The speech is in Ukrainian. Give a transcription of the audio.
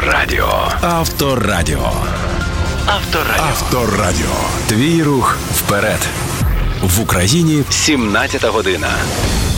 Авторадіо. Авторадіо. Авторадіо. Авторадіо. Твій рух вперед. В Україні 17 година.